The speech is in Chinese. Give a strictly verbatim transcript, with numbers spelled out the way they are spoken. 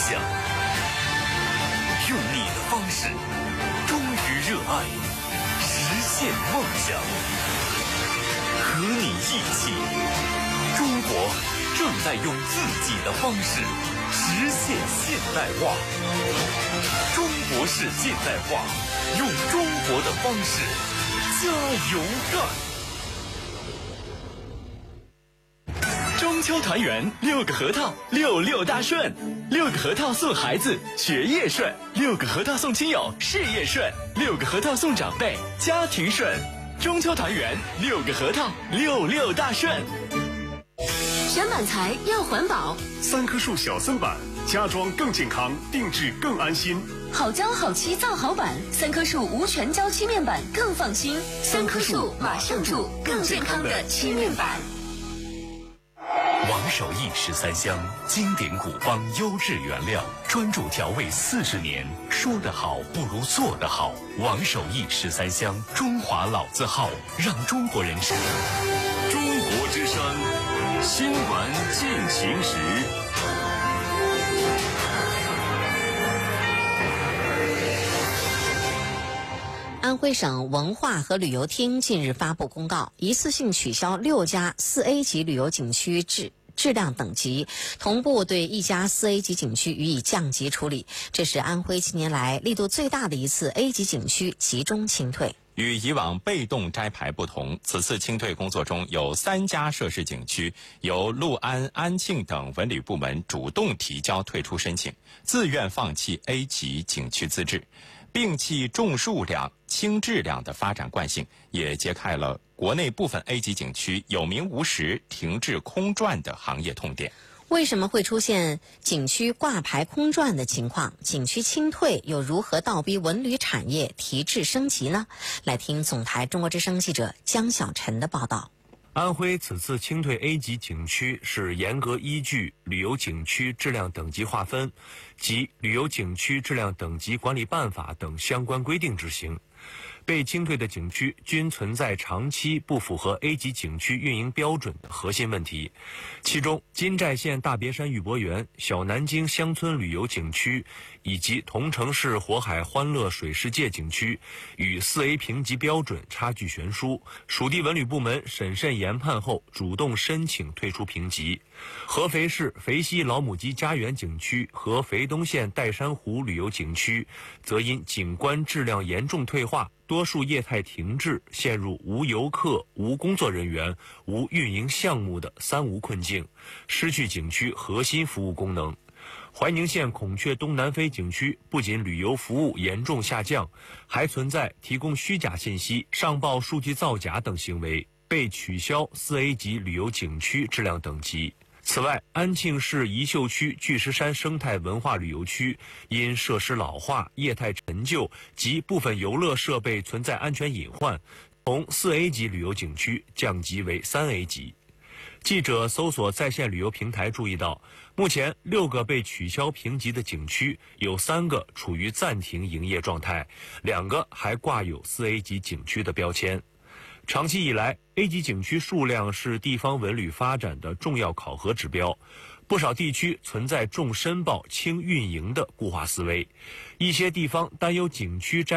想，用你的方式忠于热爱，实现梦想。和你一起，中国正在用自己的方式实现现代化。中国式现代化，用中国的方式加油干。中秋团圆，六个核桃，六六大顺。六个核桃送孩子，学业顺；六个核桃送亲友，事业顺；六个核桃送长辈，家庭顺。中秋团圆，六个核桃，六六大顺。 选板材要环保， 三棵树小森板，家装更健康，定制更安心。 好胶好漆造好板，三棵树无全胶漆面板更放心。三棵树马上住更健康的漆面板。 王守义十三香，经典古方优质原料，专注调味四十年，说得好不如做得好。王守义十三香，中华老字号，让中国人吃。 中国之声，新闻进行时。 安徽省文化和旅游厅近日发布公告，一次性取消六家四 A 级旅游景区质质量等级，同步对一家四 A 级景区予以降级处理。这是安徽近年来力度最大的一次 A 级景区集中清退。 与以往被动摘牌不同，此次清退工作中有三家涉事景区由六安、安庆等文旅部门主动提交退出申请，自愿放弃 A 级景区资质，摒弃重数量轻质量的发展惯性，也揭开了国内部分 A 级景区有名无实、停滞空转的行业痛点。 为什么会出现景区挂牌空转的情况？景区清退又如何倒逼文旅产业提质升级呢？来听总台中国之声记者江小晨的报道。 安徽此次清退 A 级景区是严格依据旅游景区质量等级划分及《旅游景区质量等级管理办法》等相关规定执行。被清退的景区均存在长期不符合 A 级景区运营标准的核心问题，其中金寨县大别山玉博园、小南京乡村旅游景区以及桐城市火海欢乐水世界景区与 四 A 评级标准差距悬殊，属地文旅部门审慎研判后主动申请退出评级。合肥市肥西老母鸡家园景区和肥东县岱山湖旅游景区则因景观质量严重退化，多数业态停滞，陷入无游客、无工作人员、无运营项目的三无困境，失去景区核心服务功能。怀宁县孔雀东南飞景区不仅旅游服务严重下降，还存在提供虚假信息、上报数据造假等行为，被取消四 A 级旅游景区质量等级。此外，安庆市宜秀区巨石山生态文化旅游区因设施老化、业态陈旧及部分游乐设备存在安全隐患，从四 A 级旅游景区降级为三 A 级。记者搜索在线旅游平台注意到，目前六个被取消评级的景区有三个处于暂停营业状态，两个还挂有四 A 级景区的标签。长期以来 ，A 级景区数量是地方文旅发展的重要考核指标。不少地区存在重申报、轻运营的固化思维，一些地方担忧景区摘